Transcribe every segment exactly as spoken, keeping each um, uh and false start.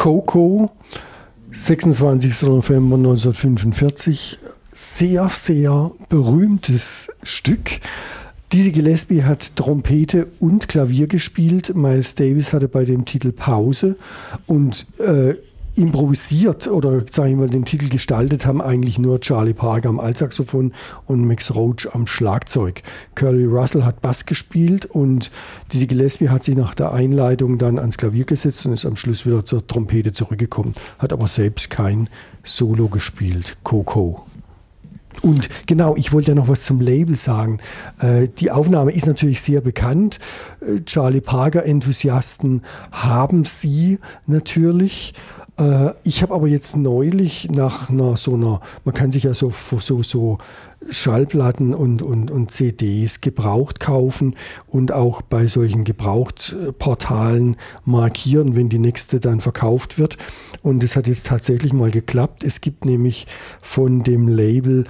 Coco, sechsundzwanzigster November neunzehnhundertfünfundvierzig. Sehr, sehr berühmtes Stück. Dizzy Gillespie hat Trompete und Klavier gespielt. Miles Davis hatte bei dem Titel Pause und äh, improvisiert oder sage ich mal den Titel gestaltet haben eigentlich nur Charlie Parker am Altsaxophon und Max Roach am Schlagzeug. Curly Russell hat Bass gespielt und Dizzy Gillespie hat sich nach der Einleitung dann ans Klavier gesetzt und ist am Schluss wieder zur Trompete zurückgekommen, hat aber selbst kein Solo gespielt. Coco. Und genau, ich wollte ja noch was zum Label sagen. Äh, die Aufnahme ist natürlich sehr bekannt. Äh, Charlie Parker-Enthusiasten haben sie natürlich. Äh, ich habe aber jetzt neulich nach einer so einer, man kann sich ja so, so, so Schallplatten und, und, und C Ds gebraucht kaufen und auch bei solchen Gebrauchtportalen markieren, wenn die nächste dann verkauft wird. Und das hat jetzt tatsächlich mal geklappt. Es gibt nämlich von dem Label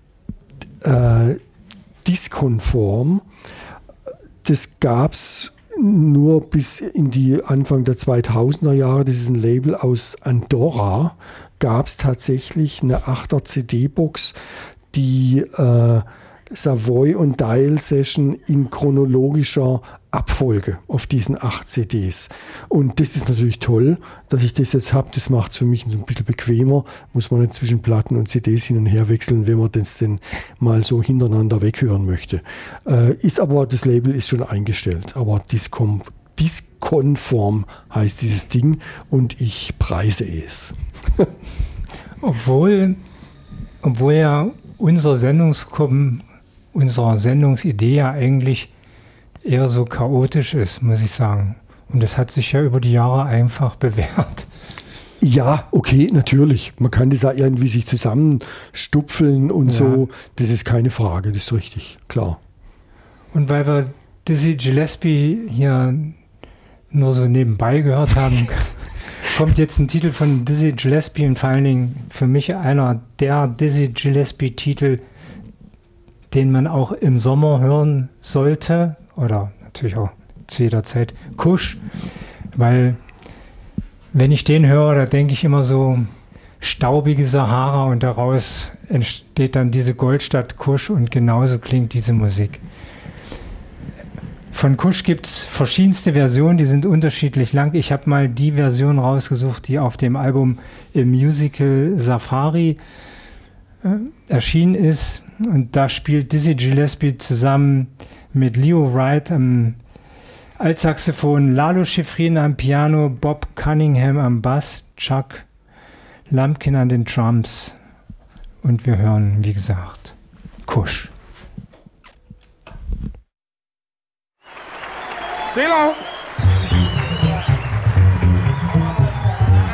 äh, Disconform, das gab es nur bis in die Anfang der zweitausender Jahre. Das ist ein Label aus Andorra. Gab es tatsächlich eine achter C D-Box, die äh, Savoy und Dial Session in chronologischer Abfolge auf diesen acht C Ds. Und das ist natürlich toll, dass ich das jetzt habe. Das macht es für mich ein bisschen bequemer. Muss man nicht zwischen Platten und C Ds hin und her wechseln, wenn man das denn mal so hintereinander weghören möchte. Äh, ist aber, das Label ist schon eingestellt. Aber Discom, Disconform heißt dieses Ding und ich preise es. Obwohl, obwohl ja unser Sendungskommen, unsere Sendungsidee ja eigentlich eher so chaotisch ist, muss ich sagen. Und das hat sich ja über die Jahre einfach bewährt. Ja, okay, natürlich. Man kann das auch irgendwie sich zusammenstupfeln und ja. so. Das ist keine Frage, das ist richtig, klar. Und weil wir Dizzy Gillespie hier nur so nebenbei gehört haben, kommt jetzt ein Titel von Dizzy Gillespie und vor allen Dingen für mich einer der Dizzy Gillespie-Titel, den man auch im Sommer hören sollte oder natürlich auch zu jeder Zeit. Kusch, weil wenn ich den höre, da denke ich immer so staubige Sahara und daraus entsteht dann diese Goldstadt Kusch und genauso klingt diese Musik. Von Kusch gibt es verschiedenste Versionen, die sind unterschiedlich lang. Ich habe mal die Version rausgesucht, die auf dem Album im Musical Safari äh, erschienen ist. Und da spielt Dizzy Gillespie zusammen mit Leo Wright am Altsaxophon, Lalo Schifrin am Piano, Bob Cunningham am Bass, Chuck Lumpkin an den Drums. Und wir hören, wie gesagt, Kusch. Silence!